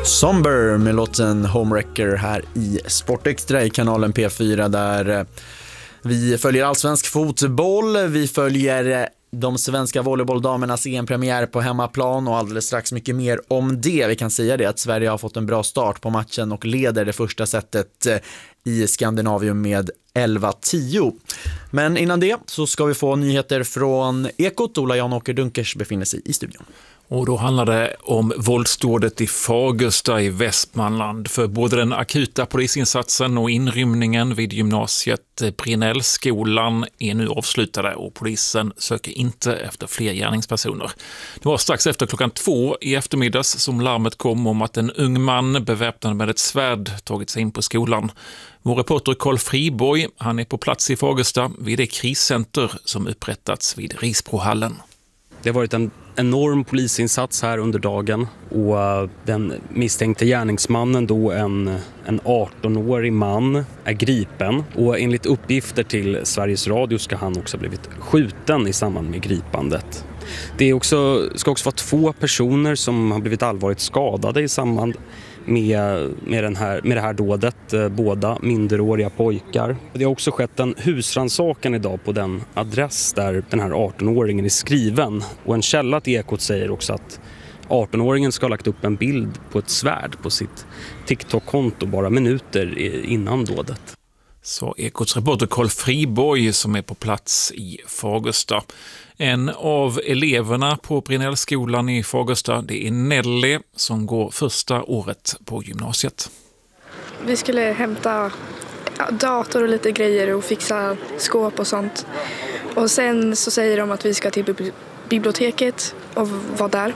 Somber med låten Homewrecker här i Sportextra i kanalen P4 där vi följer allsvensk fotboll, vi följer de svenska volleybolldamernas EM-premiär på hemmaplan och alldeles strax mycket mer om det. Vi kan säga det att Sverige har fått en bra start på matchen och leder det första setet i Skandinavium med 11-10. Men innan det så ska vi få nyheter från Ekot. Ola Jan-Åker Dunkers befinner sig i studion. Och då handlar det om våldsdådet i Fagersta i Västmanland. För både den akuta polisinsatsen och inrymningen vid gymnasiet Brinnellskolan är nu avslutade och polisen söker inte efter fler gärningspersoner. Det var strax efter 2:00 i eftermiddags som larmet kom om att en ung man beväpnad med ett svärd tagit sig in på skolan. Vår reporter Carl Friborg, han är på plats i Fagersta vid det kriscenter som upprättats vid Risbrohallen. Det har varit en enorm polisinsats här under dagen och den misstänkte gärningsmannen då en 18-årig man är gripen och enligt uppgifter till Sveriges Radio ska han också blivit skjuten i samband med gripandet. Det ska också vara 2 personer som har blivit allvarligt skadade i samband med det här dådet, båda minderåriga pojkar. Det har också skett en husrannsakan idag på den adress där den här 18-åringen är skriven. Och en källa till Ekot säger också att 18-åringen ska ha lagt upp en bild på ett svärd på sitt TikTok-konto bara minuter innan dådet. Så Ekots reporter Carl Friborg som är på plats i Fagersta. En av eleverna på Brinnellskolan i Fagersta, det är Nelly som går första året på gymnasiet. Vi skulle hämta dator och lite grejer och fixa skåp och sånt. Och sen så säger de att vi ska till biblioteket och vara där.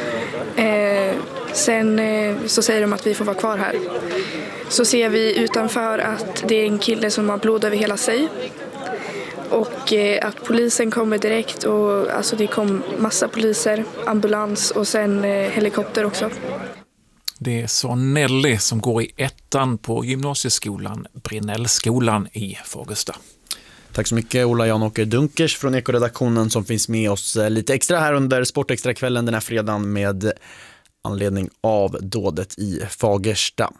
Sen så säger de att vi får vara kvar här. Så ser vi utanför att det är en kille som har blod över hela sig. Och att polisen kommer direkt och alltså det kom massa poliser, ambulans och sen helikopter också. Det är så Nelly som går i 1:an på gymnasieskolan Brinnellskolan i Fagersta. Tack så mycket Ola Jan-Åker Dunkers från Ekoredaktionen som finns med oss lite extra här under Sportextra-kvällen den här fredagen med anledning av dådet i Fagersta.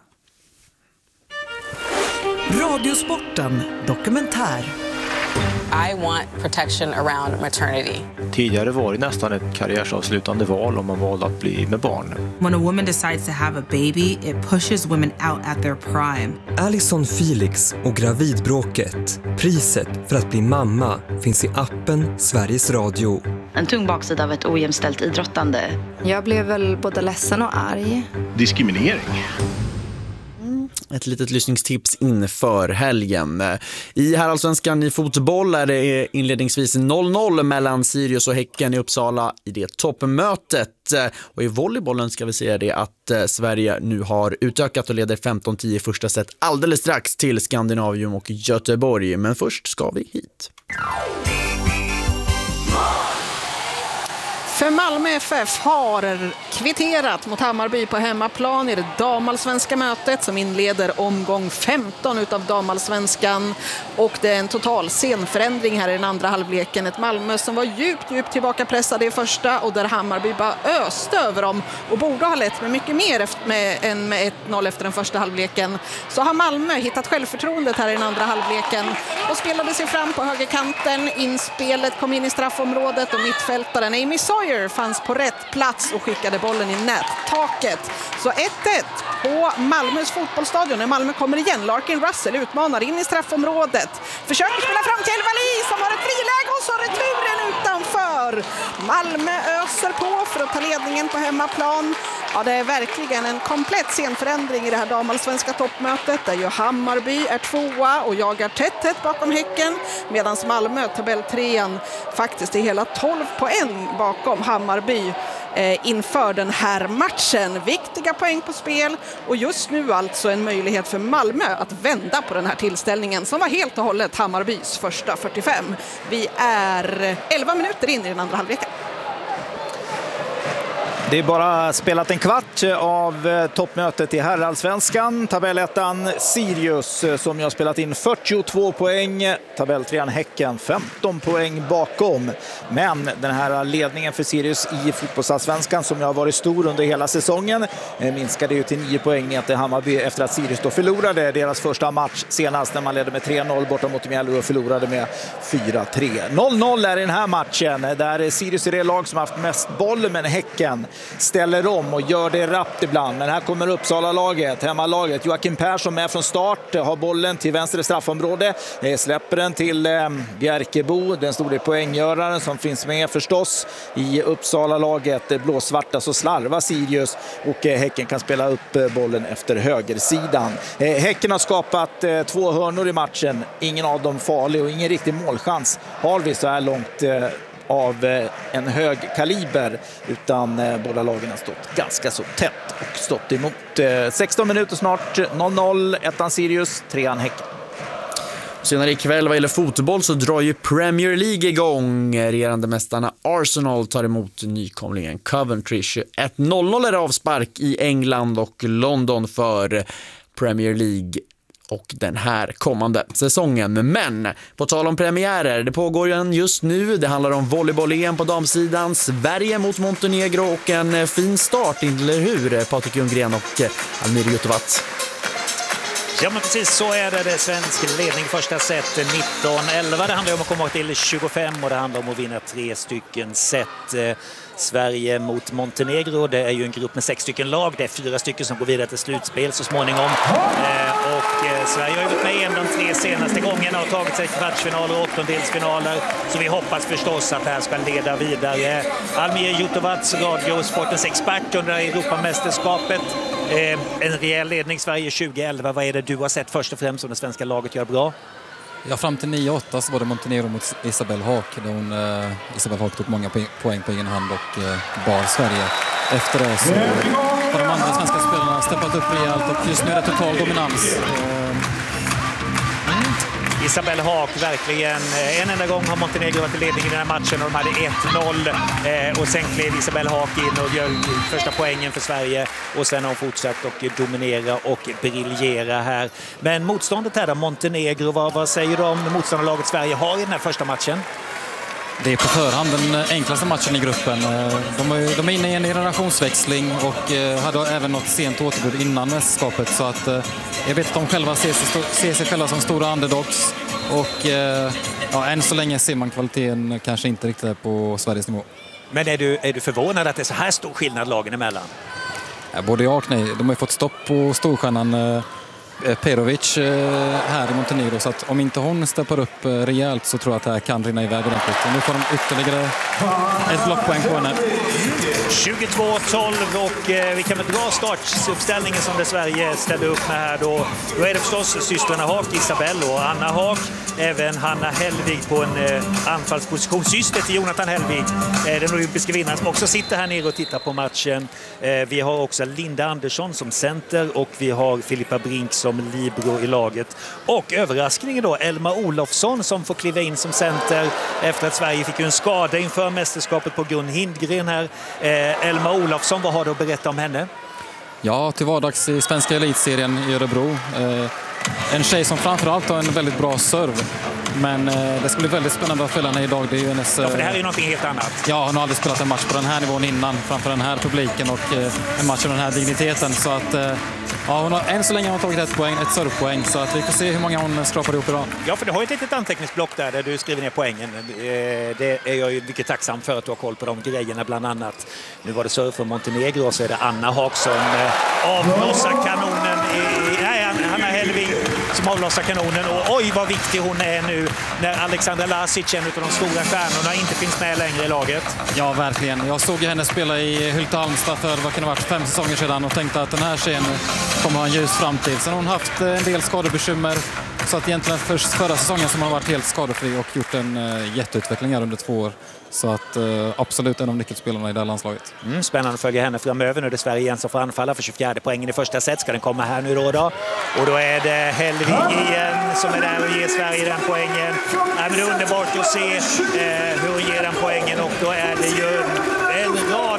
Radiosporten dokumentär. I want protection around maternity. Tidigare var det nästan ett karriärsavslutande val om man valde att bli med barn. When a woman decides to have a baby, it pushes women out at their prime. Alison Felix och gravidbråket. Priset för att bli mamma finns i appen Sveriges Radio. En tung baksida av ett ojämställt idrottande. Jag blev väl både ledsen och arg. Diskriminering. Ett litet lyssningstips inför helgen. I herrallsvenskan i fotboll är det inledningsvis 0-0 mellan Sirius och Häcken i Uppsala i det toppmötet. Och i volleybollen ska vi säga det att Sverige nu har utökat och leder 15-10 i första set alldeles strax till Skandinavium och Göteborg. Men först ska vi hit. För Malmö FF har kvitterat mot Hammarby på hemmaplan i det damallsvenska mötet som inleder omgång 15 utav damallsvenskan. Och det är en total scenförändring här i den andra halvleken. Ett Malmö som var djupt tillbakapressade i första och där Hammarby bara öste över dem och borde ha lett med mycket mer än med 1-0 efter den första halvleken. Så har Malmö hittat självförtroendet här i den andra halvleken och spelade sig fram på högerkanten. Inspelet kom in i straffområdet och mittfältaren Amy Sawyer fanns på rätt plats och skickade bollen i nättaket. Så 1-1 på Malmös fotbollsstadion när Malmö kommer igen. Larkin Russell utmanar in i straffområdet. Försöker spela fram till Elvali som har ett friläge och så returen utanför. Malmö öser på för att ta ledningen på hemmaplan. Ja, det är verkligen en komplett scenförändring i det här damallsvenska toppmötet där ju Hammarby är 2:a och jagar tätt bakom Häcken medan Malmö, tabelltrean, faktiskt är hela 12 poäng bakom Hammarby inför den här matchen. Viktiga poäng på spel och just nu alltså en möjlighet för Malmö att vända på den här tillställningen som var helt och hållet Hammarbys första 45. Vi är 11 minuter in i den andra halvleken. Det är bara spelat en kvart av toppmötet i herrallsvenskan. Tabellettan Sirius som har spelat in 42 poäng. Tabelltrean Häcken 15 poäng bakom. Men den här ledningen för Sirius i fotbollsallsvenskan som har varit stor under hela säsongen minskade ju till 9 poäng ner till Hammarby efter att Sirius då förlorade deras första match senast när man ledde med 3-0 borta mot Mjällby och förlorade med 4-3. 0-0 är i den här matchen där Sirius är det lag som har haft mest boll, men Häcken ställer om och gör det rappt ibland. Men här kommer Uppsala-laget, hemmalaget. Joakim Persson med från start, har bollen till vänster straffområde, släpper den till Bjärkebo, den stora poänggöraren som finns med förstås i Uppsala-laget. Blåsvarta så slarvar Sirius och Häcken kan spela upp bollen efter högersidan. Häcken har skapat 2 hörnor i matchen, ingen av dem farlig och ingen riktig målchans har vi så här långt av en hög kaliber, utan båda lagen har stått ganska så tätt och stått emot. 16 minuter snart, 0-0, 1 Sirius, 3 Häcken. Senare ikväll vad gäller fotboll så drar ju Premier League igång. Regerande mästarna Arsenal tar emot nykomlingen Coventry. 1-0 är avspark i England och London för Premier League och den här kommande säsongen. Men på tal om premiärer, det pågår ju en just nu. Det handlar om volleyboll-EM på damsidan, Sverige mot Montenegro och en fin start, eller hur? Patrik Ljunggren och Almir Jutovac. Ja, men precis så är det. Det är svensk ledning första set 19-11. Det handlar om att komma till 25 och det handlar om att vinna 3 stycken set. Sverige mot Montenegro. Det är ju en grupp med 6 stycken lag. Det är 4 stycken som går vidare till slutspel så småningom. Sverige har ju gått med igen de 3 senaste gångerna och tagit sig kvartsfinaler och åttondelsfinaler. Så vi hoppas förstås att det här ska leda vidare. Almir Jutovac, radiosportens expert under Europamästerskapet. En rejäl ledning Sverige 2011. Vad är det du har sett först och främst som det svenska laget gör bra? Ja, fram till 9-8 så var det Montenegro mot Isabelle Haak. Isabelle Haak tog många poäng på egen hand och bar Sverige. Efter det så har de andra svenska spelarna steppat upp rejält och just nu är det total dominans. Isabelle Haak verkligen. En enda gång har Montenegro varit i ledning i den här matchen och de hade 1-0 och sen klev Isabelle Haak in och gör första poängen för Sverige och sen har hon fortsatt och dominera och briljera här. Men motståndet här då, Montenegro, vad säger du om motståndarlaget Sverige har i den här första matchen? Det är på förhand den enklaste matchen i gruppen. De är inne i en generationsväxling och hade även något sent återbud innan mästerskapet. Så att jag vet att de själva ser sig själva som stora underdogs. Och än så länge ser man kvaliteten kanske inte riktigt på Sveriges nivå. Men är du förvånad att det är så här stor skillnad lagen emellan? Ja, både jag och nej. De har ju fått stopp på storstjärnan Perovic här i Montenegro, så att om inte hon steppar upp rejält så tror jag att det här kan rinna iväg ordentligt. Och nu får de ytterligare ett blockpoäng på henne. 22-12 och vi kan väl dra startuppställningen som det Sverige ställde upp med här då. Då är det förstås systrarna Haak, Isabelle och Anna Haak. Även Hanna Hellvig på en anfallsposition. Syster till Jonathan Hellvig, den olympiska vinnaren som också sitter här nere och tittar på matchen. Vi har också Linda Andersson som center och vi har Filippa Brink som libero i laget. Och överraskningen då, Elma Olofsson som får kliva in som center efter att Sverige fick en skada inför mästerskapet på Gun Hindgren här. Elma Olofsson, vad har du att berätta om henne? Ja, till vardags i svenska elitserien i Örebro. En tjej som framförallt har en väldigt bra serv. Men det ska bli väldigt spännande att följa henne idag. Det är ju hennes, för det här är ju någonting helt annat. Ja, hon har aldrig spelat en match på den här nivån innan. Framför den här publiken och en match av den här digniteten. Så att hon har än så länge tagit ett servpoäng. Så att vi får se hur många hon skrapar ihop idag. Ja, för du har ett litet anteckningsblock där du skriver ner poängen. Det är jag ju mycket tacksam för att du har koll på de grejerna bland annat. Nu var det serv från Montenegro och så är det Anna Haak som avlossar kanonen Hanna Hellvig som avlossar kanonen och oj vad viktig hon är nu när Alexandra Lasic, en av de stora stjärnorna, inte finns med längre i laget. Ja, verkligen. Jag såg henne spela i Hylte-Halmstad för vad kan det ha varit 5 säsonger sedan och tänkte att den här tjejen kommer ha en ljus framtid. Sen har hon haft en del skadebekymmer så att egentligen förra säsongen som har varit helt skadefri och gjort en jätteutveckling här under 2 år. Så att absolut en av nyckelspelarna i det här landslaget. Spännande att följa henne framöver. Nu är det Sverige igen som får anfalla för 24 poängen i första set. Ska den komma här nu då? Och då är det Hellvig igen som är där och ger Sverige den poängen. Men det är underbart att se hur hon ger den poängen och då är det ju en rad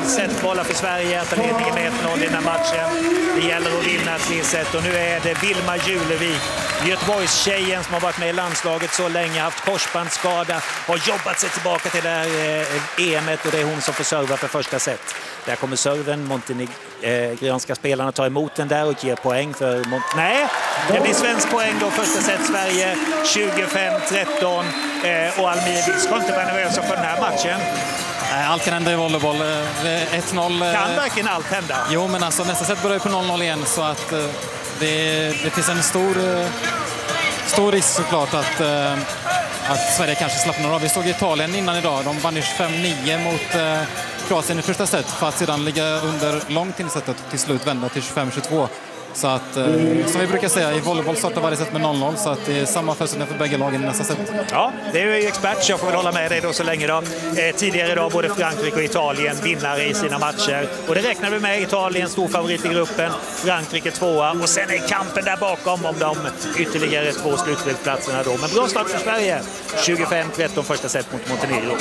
Ahlstedt bollar för Sverige, tar ledningen med 1-0 i den här matchen. Det gäller att vinna 3-1 och nu är det Vilma Julevik, Göteborgs tjejen som har varit med i landslaget så länge, haft korsbandsskada, har jobbat sig tillbaka till det här EMet och det är hon som får serva för första set. Där kommer serven, montenegranska spelarna tar emot den där och ger poäng för Nej, det blir svensk poäng då, första set Sverige 25-13 och Almir ska inte vara nervösa för den här matchen. Allt kan hända i volleyboll. 1-0. Kan verkligen allt hända? Jo, men alltså nästa set börjar på 0-0 igen så att det finns en stor risk såklart att Sverige kanske slappnar av. Vi såg Italien innan idag. De vann 25-9 mot Kroatien i första set för att sedan ligga under långt in i setet och till slut vända till 25-22. Så att, som vi brukar säga, i volleyboll startar varje set med 0-0 så att det är samma förutsättningar för bägge lagen i nästa set. Ja, det är ju expert, så jag får väl hålla med dig då så länge då. Tidigare idag både Frankrike och Italien vinnare i sina matcher. Och det räknar vi med. Italien stor favorit i gruppen, Frankrike tvåa och sen är kampen där bakom om de ytterligare 2 slutspelsplatserna då. Men bra start för Sverige. 25-13 första set mot Montenegro.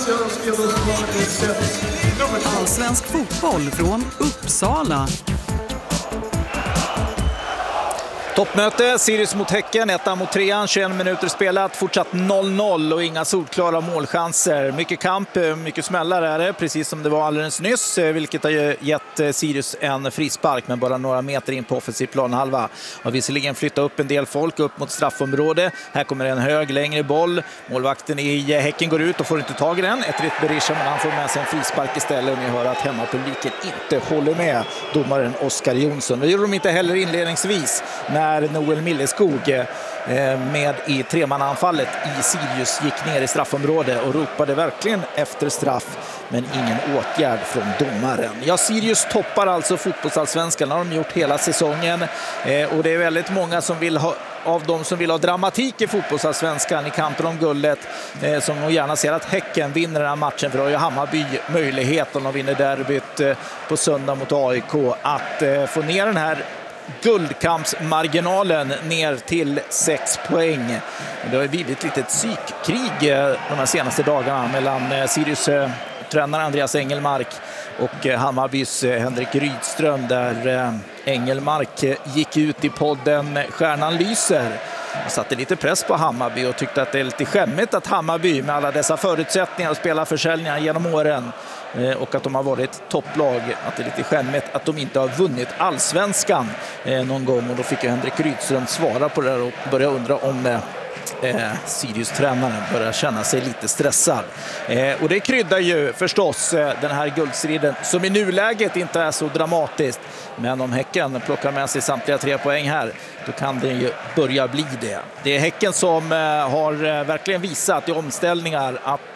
Allsvensk fotboll från Uppsala. Toppmöte, Sirius mot Häcken, 1 mot 3, 21 minuter spelat, fortsatt 0-0 och inga solklara målchanser. Mycket kamp, mycket smällar är det, precis som det var alldeles nyss, vilket har gett Sirius en frispark men bara några meter in på offensiv planhalva. Och visserligen flytta upp en del folk upp mot straffområde. Här kommer en hög, längre boll. Målvakten i Häcken går ut och får inte tag i den. Ett rätt Berisha, men han får med sig en frispark istället och ni hör att hemmapubliken inte håller med domaren Oskar Jonsson. Det gjorde de inte heller inledningsvis när Noel Milleskog med i tremananfallet i Sirius gick ner i straffområdet och ropade verkligen efter straff, men ingen åtgärd från domaren. Ja, Sirius toppar alltså fotbollsallsvenskan, har de gjort hela säsongen och det är väldigt många som vill ha av de som vill ha dramatik i fotbollsallsvenskan i kampen om guldet som nog gärna ser att Häcken vinner den här matchen, för då har ju Hammarby möjlighet om de vinner derbyt på söndag mot AIK att få ner den här guldkampsmarginalen ner till 6 poäng. Det har blivit ett litet psykkrig de här senaste dagarna mellan Sirius tränare Andreas Engelmark och Hammarbys Henrik Rydström, där Engelmark gick ut i podden Stjärnan lyser och satte lite press på Hammarby och tyckte att det är lite skämmigt att Hammarby med alla dessa förutsättningar och spelarförsäljningar genom åren och att de har varit topplag, att det är lite skämmigt att de inte har vunnit allsvenskan någon gång. Och då fick ju Henrik Rydström svara på det där och börja undra om Sirius-tränaren börjar känna sig lite stressad. Och det kryddar ju förstås den här guldstriden som i nuläget inte är så dramatiskt. Men om Häcken plockar med sig samtliga 3 poäng här, då kan det ju börja bli det. Det är Häcken som har verkligen visat i omställningar att